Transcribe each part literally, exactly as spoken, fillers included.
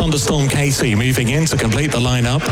Thunderstorm Katie moving in to complete the lineup.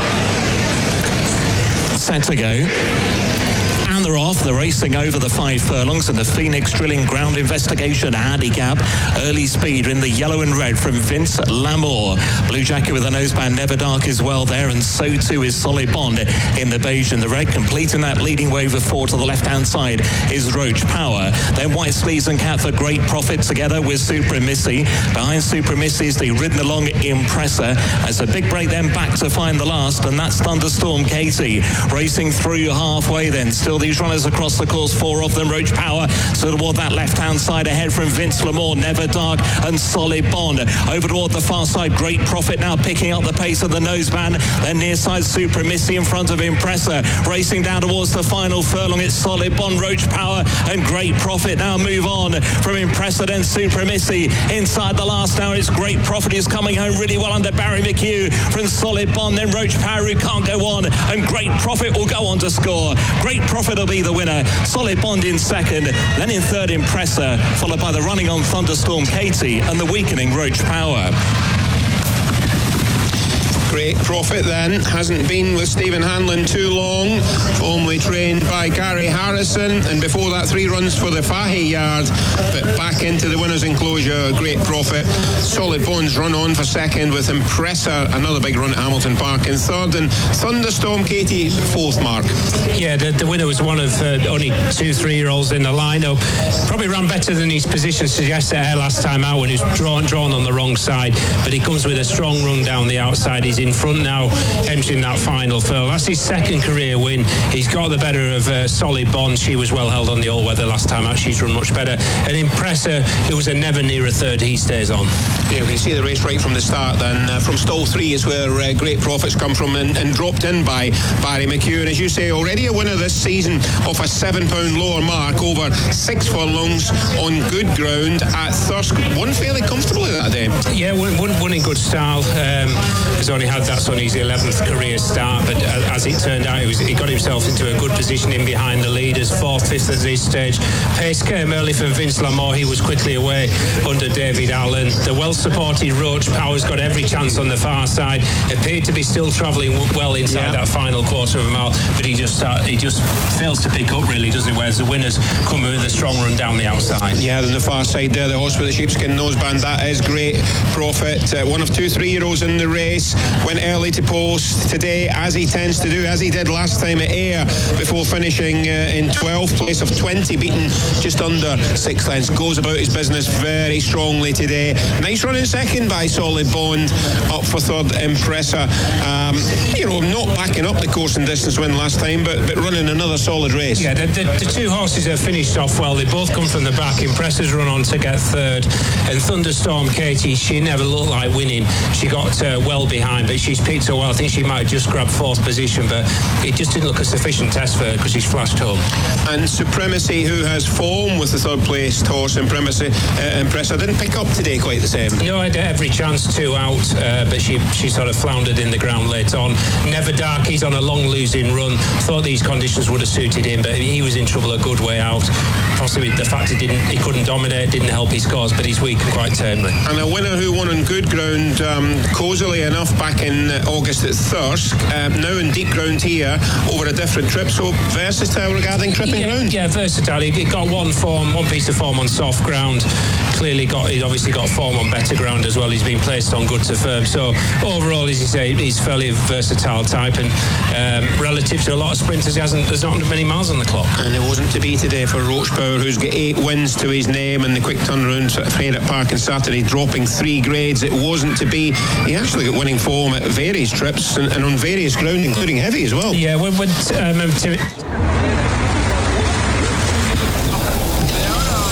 Set to go. And they're off. They're racing over the five furlongs in the Phoenix Drilling Ground Investigation handicap. Early speed in the yellow and red from Vince Lamour. Blue Jacket with a noseband, Never Dark as well there, and so too is Solid Bond in the beige and the red. Completing that leading wave of four to the left-hand side is Roach Power. Then White Sleeves and Cat for Great Profit together with Super Missy. Behind Super Missy is the ridden along Impressor. As a big break then back to find the last, and that's Thunderstorm Katie. Racing through halfway then. Still these runners across the course, four of them. Roach Power so toward that left-hand side ahead from Vince Lamour, Never Dark and Solid Bond. Over toward the far side, Great Profit now picking up the pace of the noseband. Then near side, Super Missy in front of Impressor. Racing down towards the final furlong, it's Solid Bond, Roach Power and Great Profit now move on from Impressor, then Super Missy. Inside the last hour, it's Great Profit is coming home really well under Barry McHugh from Solid Bond. Then Roach Power who can't go on, and Great Profit will go on to score. Great Profit will be the winner. Solid Bond in second, then in third Impressor, followed by the running on Thunderstorm Katie and the weakening Roach Power. Great Profit then hasn't been with Stephen Hanlon too long, formerly trained by Gary Harrison, and before that three runs for the Fahey Yard, but back into the winner's enclosure. Great Profit. Solid Bones run on for second with Impressor, another big run at Hamilton Park in third, and Thunderstorm Katie fourth. Mark. Yeah, the, the winner was one of uh, only two three-year-olds in the lineup. Probably ran better than his position suggested last time out when he was drawn, drawn on the wrong side, but he comes with a strong run down the outside. He's in front now, entering that final furlong. That's his second career win. He's got the better of uh, Solid Bond. She was well held on the all-weather last time out. She's run much better. And Impressor, who was a never near a third, he stays on. Yeah, we can see the race right from the start then. Uh, from stall three is where uh, Great Profits come from, and, and dropped in by Barry McHugh. And as you say, already a winner this season off a seven pound lower mark over six furlongs on good ground at Thirsk. Won fairly comfortably that day. Yeah, won, won, won in good style. Um, he's only had that on his eleventh career start, but as it turned out, he, was, he got himself into a good position in behind the leaders, fourth, fifth at this stage. Pace came early from Vince Lamour. He was quickly away under David Allen. The well-supported Roach Power's got every chance on the far side. Appeared to be still travelling well inside yeah. that final quarter of a mile, but he just start, he just fails to pick up really, doesn't he? Whereas the winners come with a strong run down the outside. Yeah, on the far side there, the horse with the sheepskin noseband, that is Great Profit. Uh, one of two three-year-olds in the race. Went early to post today, as he tends to do, as he did last time at Ayr, before finishing uh, in twelfth place of twenty, beaten just under six lengths. Goes about his business very strongly today. Nice run in second by Solid Bond, up for third Impressor. Um, you know, not backing up the course and distance win last time, but, but running another solid race. Yeah, the, the, the two horses have finished off well. They both come from the back. Impressor's run on to get third, and Thunderstorm Katie, she never looked like winning. She got uh, well behind, but she's picked her well. I think she might have just grabbed fourth position, but it just didn't look a sufficient test for her because she's flashed home. And Supremacy, who has form with the third placed horse Impremacy, uh, Impressor, didn't pick up today quite the same. No, I had every chance to out, uh, but she she sort of floundered in the ground late on. Never Dark, he's on a long losing run. Thought these conditions would have suited him, but he was in trouble a good way out. Possibly the fact he didn't, he couldn't dominate didn't help his cause, but he's weak and quite tamely. And a winner who won on good ground, um, cosily enough, back in uh, August at Thirsk, um, now in deep ground here over a different trip. So versatile regarding tripping yeah, ground. Yeah, versatile. He got one form, one piece of form on soft ground. Clearly got, he's obviously got form on better ground as well. He's been placed on good to firm. So overall, as you say, he's fairly versatile type, and um, relative to a lot of sprinters, he hasn't. There's not many miles on the clock. And it wasn't to be today for Roach Power, who's got eight wins to his name in the quick turnaround at Freight Park on Saturday, dropping three grades. It wasn't to be. He actually got winning form at various trips and, and on various ground, including heavy as well. Yeah, when, when um, Tim,